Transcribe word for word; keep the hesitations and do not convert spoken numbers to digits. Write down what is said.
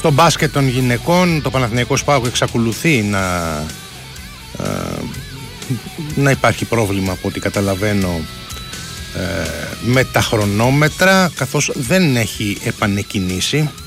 Στο μπάσκετ των γυναικών το Παναθηναϊκός ΠΑΟΚ εξακολουθεί να, ε, να υπάρχει πρόβλημα από ό,τι καταλαβαίνω ε, με τα χρονόμετρα, καθώς δεν έχει επανεκκινήσει.